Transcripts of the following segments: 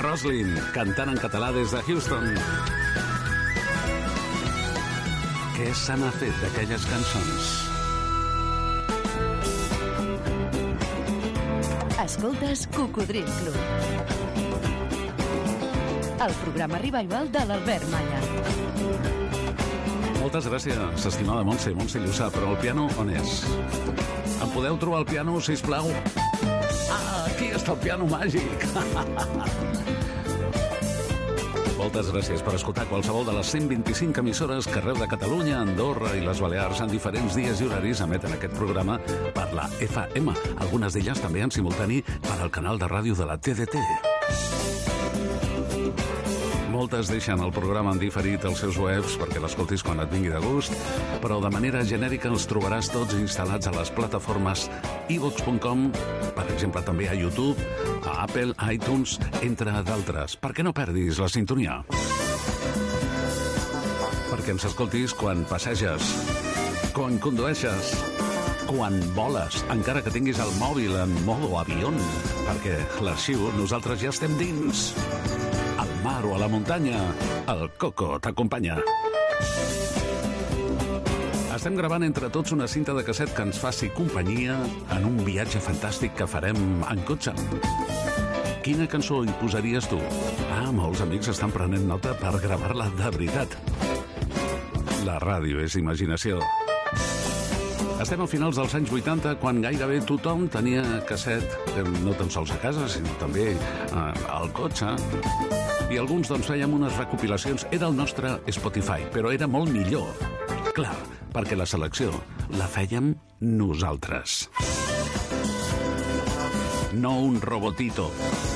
Roslyn, cantant en català des de Houston. Què se n'ha fet d'aquelles cançons? Escoltes Cocodril Club, el programa revival de l'Albert Malla. Moltes gràcies, estimada Montse Llussà, però el piano on és? Em podeu trobar el piano, sisplau? Ah, aquí està el piano màgic! Moltes gràcies per escoltar qualsevol de les 125 emissores que arreu de Catalunya, Andorra i les Balears en diferents dies i horaris emeten aquest programa per la FM. Algunes d'elles també en simultani per al canal de ràdio de la TDT. Moltes deixen el programa en diferit als seus webs perquè l'escoltis quan et vingui de gust, però de manera genèrica els trobaràs tots instal·lats a les plataformes iVox.com, per exemple també a YouTube, a Apple, iTunes, entre d'altres. Per què no perdis la sintonia? Perquè ens escoltis quan passeges, quan condueixes, quan voles, encara que tinguis el mòbil en modo avió, perquè l'arxiu nosaltres ja estem dins. Al mar o a la muntanya, el Coco t'acompanya. Estem gravant entre tots una cinta de casset que ens faci companyia en un viatge fantàstic que farem en cotxe. Quina cançó hi posaries tu? Ah, molts amics estan prenent nota per gravar-la de veritat. La ràdio és imaginació. Estem a finals dels anys 80, quan gairebé tothom tenia casset, no tan sols a casa, sinó també al cotxe. I alguns doncs fèiem unes recopilacions. Era el nostre Spotify, però era molt millor. Clar, perquè la selecció la fèiem nosaltres. No un robotito.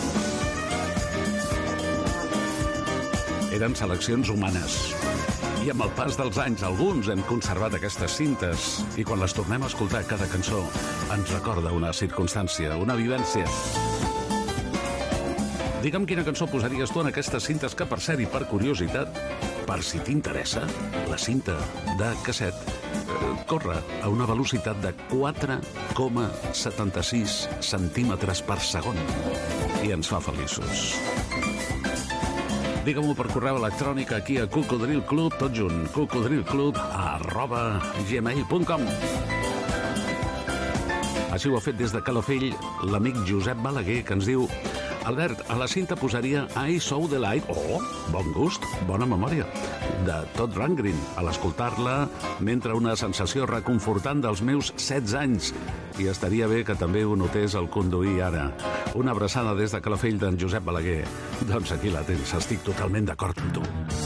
Eren seleccions humanes. I amb el pas dels anys, alguns hem conservat aquestes cintes i quan les tornem a escoltar, cada cançó ens recorda una circumstància, una vivència. Digue'm quina cançó posaries tu en aquestes cintes que, per cert i per curiositat, per si t'interessa, la cinta de casset corre a una velocitat de 4,76 centímetres per segon i ens fa feliços. Digue-m'ho per correu electrònic aquí a cocodrilclub, tot junt, cocodrilclub@gmail.com. Així ho ha fet des de Calafell l'amic Josep Balaguer, que ens diu: Albert, a la cinta posaria I Saw the Light, bon gust, bona memòria, de Todd Rundgren, a l'escoltar-la mentre una sensació reconfortant dels meus 16 anys. I estaria bé que també ho notés al conduir ara. Una abraçada des de Calafell d'en Josep Balaguer. Doncs aquí la tens, estic totalment d'acord amb tu.